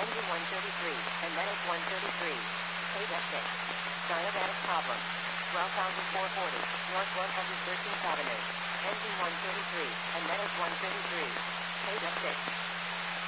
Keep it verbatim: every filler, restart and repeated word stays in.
Engine one thirty-three, and Meadows one thirty-three. Page F six. Diabatic problem. twelve thousand four hundred forty, North one hundred thirteenth Avenue. Engine one thirty-three, and Meadows one thirty-three. Page F six.